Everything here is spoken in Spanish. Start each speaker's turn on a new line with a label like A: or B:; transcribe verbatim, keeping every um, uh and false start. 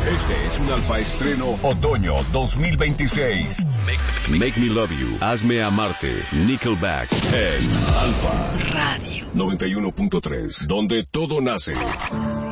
A: Este es un Alfa Estreno Otoño dos mil veintiséis. Make, Make Me Love You, Hazme Amarte, Nickelback, en Alfa Radio noventa y uno punto tres, donde todo nace.